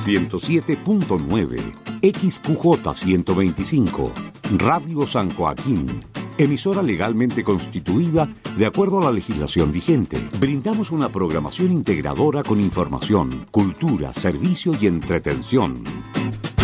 107.9, XQJ 125, Radio San Joaquín, emisora legalmente constituida de acuerdo a la legislación vigente. Brindamos una programación integradora con información, cultura, servicio y entretención.